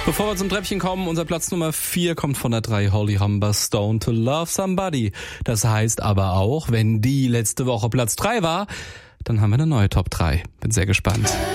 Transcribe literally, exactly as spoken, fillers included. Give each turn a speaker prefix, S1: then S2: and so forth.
S1: Bevor wir zum Treppchen kommen, unser Platz Nummer vier kommt von der drei, Holly Humber, Stone to Love Somebody. Das heißt aber auch, wenn die letzte Woche Platz drei war, dann haben wir eine neue Top drei. Bin sehr gespannt.